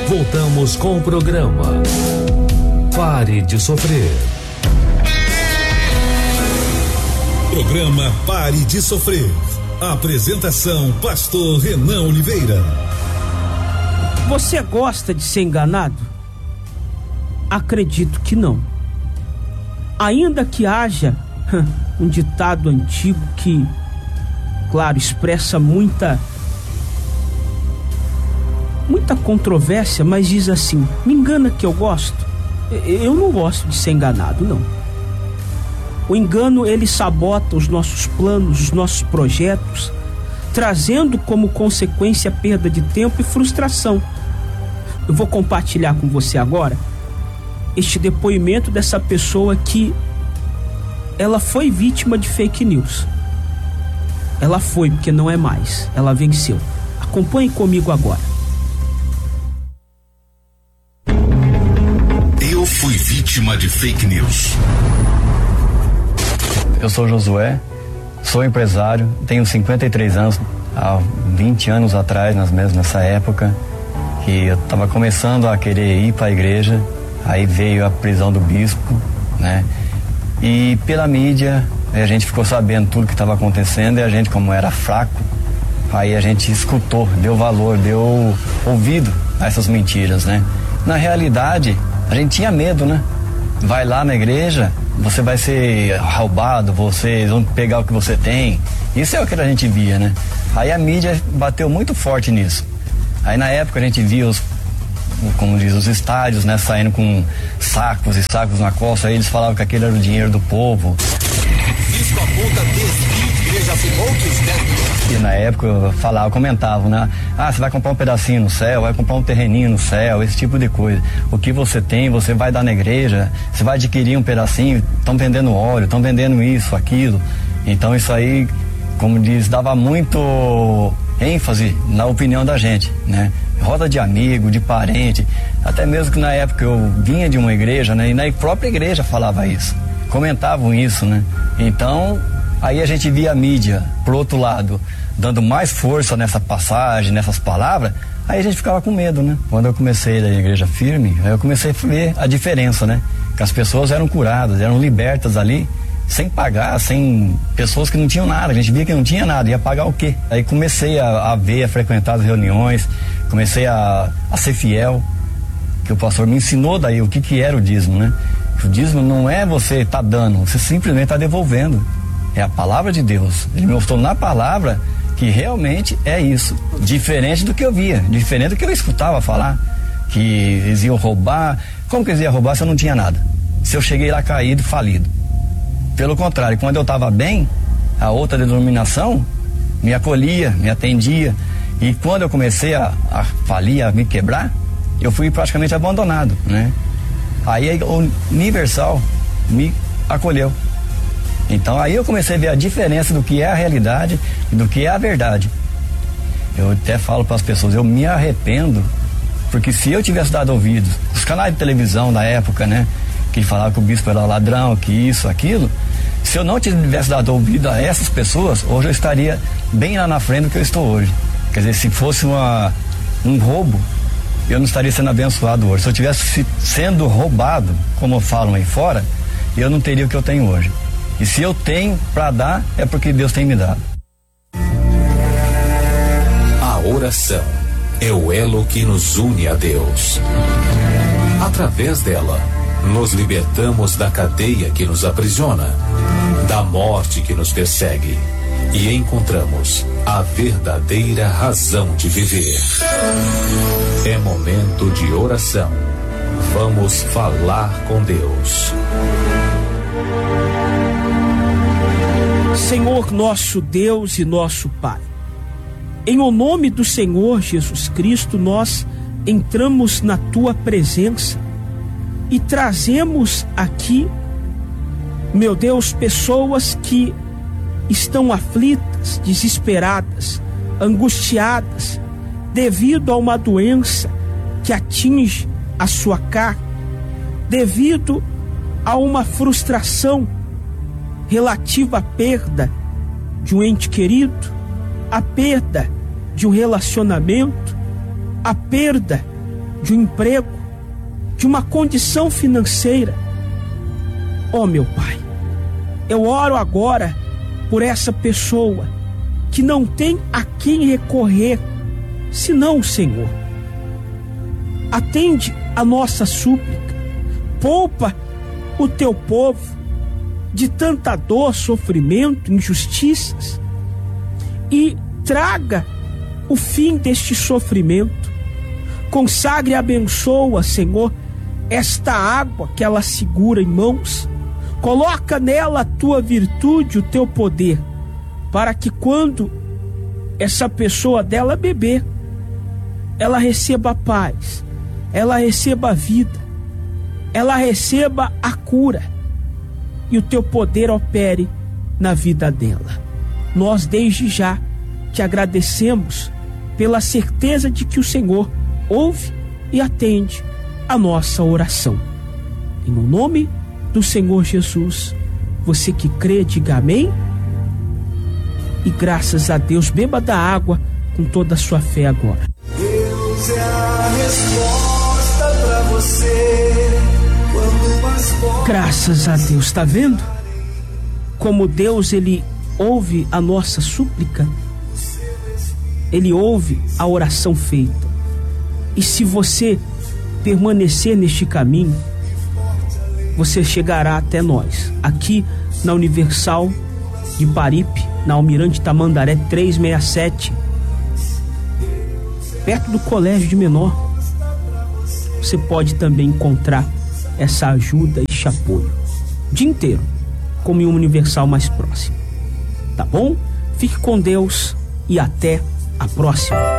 Voltamos com o programa Pare de Sofrer. Programa Pare de Sofrer. Apresentação: Pastor Renan Oliveira. Você gosta de ser enganado? Acredito que não. Ainda que haja um ditado antigo que, claro, expressa muita controvérsia, mas diz assim: me engana que eu gosto. Eu não gosto de ser enganado, não. O engano, ele sabota os nossos planos, os nossos projetos, trazendo como consequência perda de tempo e frustração. Eu vou compartilhar com você agora este depoimento dessa pessoa que ela foi vítima de fake news. Ela foi, porque não é mais. Ela venceu. Acompanhe comigo agora. Eu fui vítima de fake news. Eu sou Josué, sou empresário, tenho 53 anos. Há 20 anos atrás, nessa época, que eu estava começando a querer ir para a igreja, aí veio a prisão do bispo, né? E pela mídia, a gente ficou sabendo tudo que estava acontecendo, e a gente, como era fraco, aí a gente escutou, deu valor, deu ouvido a essas mentiras, né? Na realidade, a gente tinha medo, né? Vai lá na igreja, você vai ser roubado, vocês vão pegar o que você tem. Isso é o que a gente via, né? Aí a mídia bateu muito forte nisso. Aí na época a gente via como diz, os estádios, né, saindo com sacos e sacos na costa. Aí eles falavam que aquele era o dinheiro do povo. Bispo aponta desvio de igreja E na época comentavam, né? Ah, você vai comprar um pedacinho no céu, vai comprar um terreninho no céu, esse tipo de coisa. O que você tem, você vai dar na igreja, você vai adquirir um pedacinho, estão vendendo óleo, estão vendendo isso, aquilo. Então isso aí, como diz, dava muito ênfase na opinião da gente, né? Roda de amigo, de parente, até mesmo que na época eu vinha de uma igreja, né? E na própria igreja falava isso, comentavam isso, né? Então, aí a gente via a mídia, por outro lado, dando mais força nessa passagem, nessas palavras, aí a gente ficava com medo, né? Quando eu comecei na igreja firme, aí eu comecei a ver a diferença, né? Que as pessoas eram curadas, eram libertas ali, sem pagar, sem pessoas que não tinham nada. A gente via que não tinha nada, ia pagar o quê? Aí comecei a ver, a frequentar as reuniões, comecei a ser fiel, que o pastor me ensinou daí o que era o dízimo, né? O dízimo não é você tá dando, você simplesmente tá devolvendo. É a palavra de Deus. Ele me mostrou na palavra que realmente é isso. Diferente do que eu via, diferente do que eu escutava falar, que eles iam roubar. Como que eles iam roubar se eu não tinha nada? Se eu cheguei lá caído, falido. Pelo contrário, quando eu estava bem, a outra denominação me acolhia, me atendia. E quando eu comecei a falir, a me quebrar, eu fui praticamente abandonado, né? Aí o Universal me acolheu. Então aí eu comecei a ver a diferença do que é a realidade e do que é a verdade. Eu até falo para as pessoas, eu me arrependo, porque se eu tivesse dado ouvidos, os canais de televisão da época, né? Que falavam que o bispo era ladrão, que isso, aquilo. Se eu não tivesse dado ouvido a essas pessoas, hoje eu estaria bem lá na frente do que eu estou hoje. Quer dizer, se fosse um roubo, eu não estaria sendo abençoado hoje. Se eu tivesse sendo roubado, como falam aí fora, eu não teria o que eu tenho hoje. E se eu tenho para dar, é porque Deus tem me dado. A oração é o elo que nos une a Deus. Através dela, nos libertamos da cadeia que nos aprisiona, da morte que nos persegue, e encontramos a verdadeira razão de viver. É momento de oração. Vamos falar com Deus. Senhor nosso Deus e nosso Pai, em o nome do Senhor Jesus Cristo, nós entramos na Tua presença e trazemos aqui, meu Deus, pessoas que estão aflitas, desesperadas, angustiadas, devido a uma doença que atinge a sua carne, devido a uma frustração relativa à perda de um ente querido, a perda de um relacionamento, a perda de um emprego, de uma condição financeira. Oh, meu Pai, eu oro agora por essa pessoa que não tem a quem recorrer, senão o Senhor. Atende a nossa súplica, poupa o teu povo de tanta dor, sofrimento, injustiças, e traga o fim deste sofrimento. Consagre e abençoa, Senhor, esta água que ela segura em mãos. Coloca nela a tua virtude, o teu poder, para que quando essa pessoa dela beber, ela receba a paz, ela receba a vida, ela receba a cura, e o teu poder opere na vida dela. Nós desde já te agradecemos pela certeza de que o Senhor ouve e atende a nossa oração. E no nome do Senhor Jesus, você que crê, diga amém. E graças a Deus, beba da água com toda a sua fé agora. Deus é a resposta pra você. Graças a Deus, tá vendo? Como Deus, ele ouve a nossa súplica, ele ouve a oração feita. E se você permanecer neste caminho, você chegará até nós, aqui na Universal de Paripe, na Almirante Tamandaré 367, perto do Colégio de Menor. Você pode também encontrar essa ajuda e esse apoio o dia inteiro, como em uma Universal mais próxima. Tá bom? Fique com Deus e até a próxima.